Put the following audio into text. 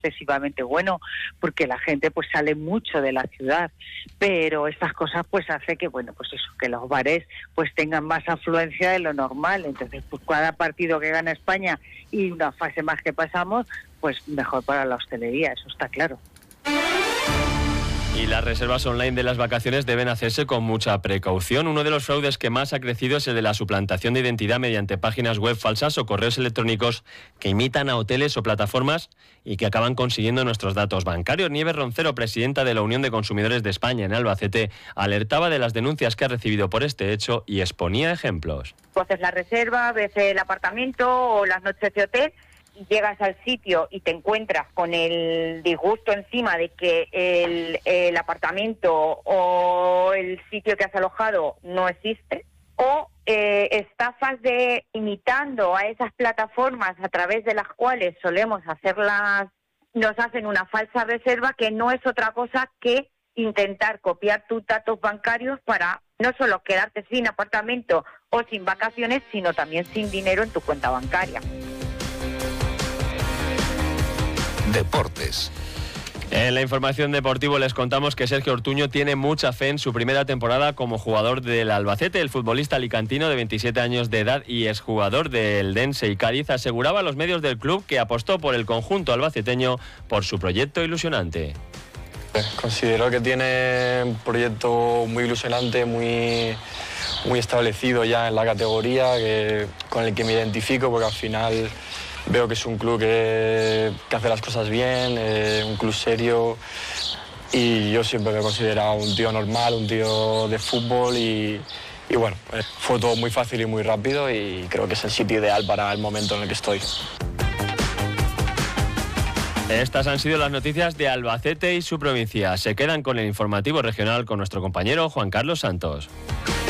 excesivamente bueno, porque la gente pues sale mucho de la ciudad, pero estas cosas pues hace que, bueno, pues eso, que los bares pues tengan más afluencia de lo normal. Entonces, pues cada partido que gana España y una fase más que pasamos, pues mejor para la hostelería, eso está claro. Y las reservas online de las vacaciones deben hacerse con mucha precaución. Uno de los fraudes que más ha crecido es el de la suplantación de identidad mediante páginas web falsas o correos electrónicos que imitan a hoteles o plataformas y que acaban consiguiendo nuestros datos bancarios. Nieves Roncero, presidenta de la Unión de Consumidores de España en Albacete, alertaba de las denuncias que ha recibido por este hecho y exponía ejemplos. Tú haces la reserva, ves el apartamento o las noches de hotel, llegas al sitio y te encuentras con el disgusto encima de que el apartamento o el sitio que has alojado no existe, o estafas de imitando a esas plataformas a través de las cuales solemos nos hacen una falsa reserva que no es otra cosa que intentar copiar tus datos bancarios para no solo quedarte sin apartamento o sin vacaciones, sino también sin dinero en tu cuenta bancaria. Deportes. En la información deportiva les contamos que Sergio Ortuño tiene mucha fe en su primera temporada como jugador del Albacete. El futbolista alicantino de 27 años de edad y exjugador del Dense y Cádiz aseguraba a los medios del club que apostó por el conjunto albaceteño por su proyecto ilusionante. Considero que tiene un proyecto muy ilusionante, muy establecido ya en la categoría, con el que me identifico, porque al final veo que es un club que hace las cosas bien, un club serio, y yo siempre me he considerado un tío normal, un tío de fútbol y bueno, fue todo muy fácil y muy rápido y creo que es el sitio ideal para el momento en el que estoy. Estas han sido las noticias de Albacete y su provincia. Se quedan con el informativo regional con nuestro compañero Juan Carlos Santos.